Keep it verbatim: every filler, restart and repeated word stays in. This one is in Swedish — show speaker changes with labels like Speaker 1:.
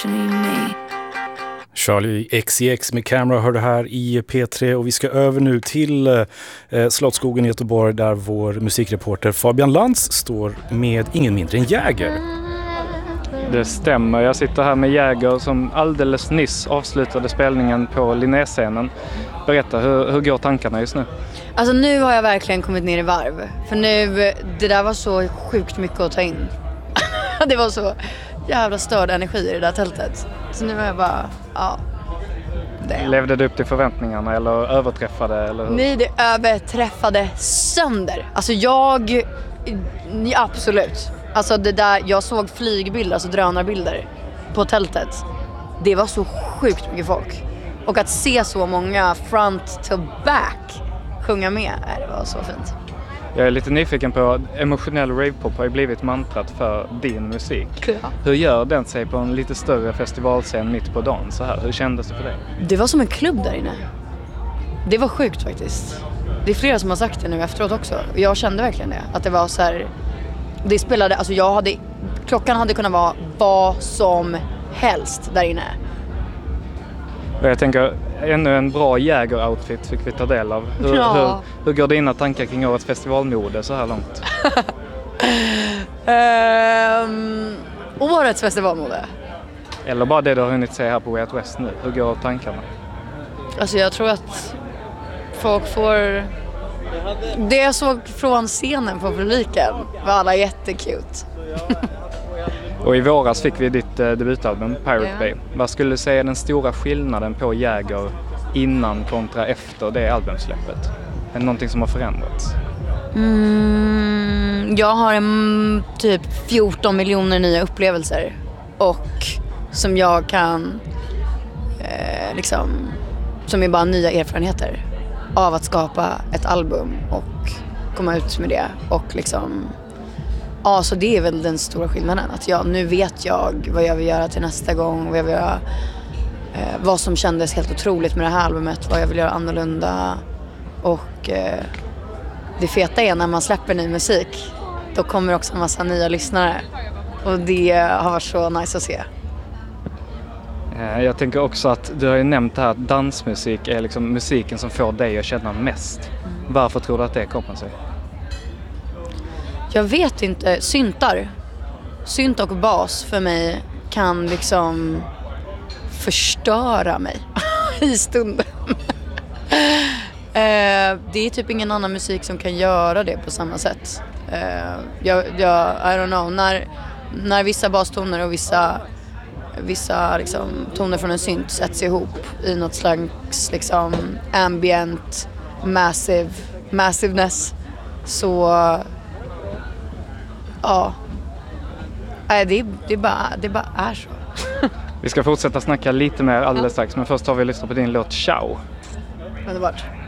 Speaker 1: questioning me.
Speaker 2: Charlie X C X med Camera hörde här i P tre, och vi ska över nu till eh, Slottsskogen i Göteborg där vår musikreporter Fabian Lantz står med ingen mindre än Jäger.
Speaker 3: Det stämmer, jag sitter här med Jäger som alldeles nyss avslutade spelningen på Linnéscenen. Berätta, hur, hur går tankarna just nu?
Speaker 4: Alltså nu har jag verkligen kommit ner i varv. För nu, det där var så sjukt mycket att ta in. Det var så jävla störd energi i det där tältet. Så nu är jag bara, ja. Det.
Speaker 3: Levde du upp till förväntningarna eller överträffade? Eller hur?
Speaker 4: Nej, det överträffade sönder. Alltså jag, ja, absolut. Alltså det där, jag såg flygbilder, alltså drönarbilder på tältet. Det var så sjukt mycket folk. Och att se så många front to back sjunga med, det var så fint.
Speaker 3: Jag är lite nyfiken på, emotionell ravepop har ju blivit mantrat för din musik.
Speaker 4: Ja.
Speaker 3: Hur gör den sig på en lite större festivalscen mitt på dagen så här? Hur kändes det för dig?
Speaker 4: Det var som en klubb där inne. Det var sjukt faktiskt. Det är flera som har sagt det nu efteråt också. Och jag kände verkligen det. Att det var så här, det spelade, alltså jag hade, klockan hade kunnat vara vad som helst där inne.
Speaker 3: Och jag tänker, ännu en bra Jäger-outfit fick vi ta del av. Hur,
Speaker 4: Ja.
Speaker 3: hur, hur går dina tankar kring årets festivalmode så här långt?
Speaker 4: um, årets festivalmode.
Speaker 3: Eller bara det du har hunnit se här på Way Out West nu. Hur går tankarna?
Speaker 4: Alltså jag tror att folk får... Det jag såg från scenen på publiken var alla jättekute.
Speaker 3: Och i våras fick vi ditt eh, debutalbum Pirate
Speaker 4: Ja.
Speaker 3: Bay. Vad skulle du säga är den stora skillnaden på Jäger innan kontra efter det albumsläppet? Är det någonting som har förändrats?
Speaker 4: Mm, jag har en, typ fjorton miljoner nya upplevelser. Och som jag kan... Eh, liksom... Som är bara nya erfarenheter av att skapa ett album och komma ut med det. Och liksom... Ja, så det är väl den stora skillnaden. Att jag, nu vet jag vad jag vill göra till nästa gång. Vad jag vill göra, eh, vad som kändes helt otroligt med det här albumet. Vad jag vill göra annorlunda. Och eh, det feta är när man släpper ny musik. Då kommer också en massa nya lyssnare. Och det har varit så nice att se.
Speaker 3: Eh, jag tänker också att du har ju nämnt här att dansmusik är liksom musiken som får dig att känna mest. Mm. Varför tror du att det kommer sig?
Speaker 4: Jag vet inte, syntar. Synt och bas för mig kan liksom förstöra mig i stunden. eh, det är typ ingen annan musik som kan göra det på samma sätt. Eh, jag, jag, I don't know, när, när vissa bastoner och vissa, vissa liksom, toner från en synt sätts ihop i något slags liksom, ambient, massive, massiveness, så... Ja, Nej, det, det, bara, det bara är så.
Speaker 3: Vi ska fortsätta snacka lite mer alldeles strax, men först har vi lyssnat på din låt Ciao.
Speaker 4: Underbart.